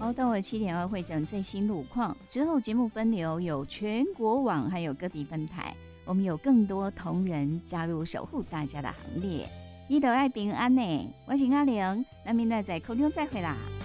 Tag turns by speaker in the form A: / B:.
A: 好，到了7:2会诊最新路况之后，节目分流有全国网，还有各地分台，我们有更多同仁加入守护大家的行列。你都爱平安呢，我是阿玲，那明仔在空中再会啦。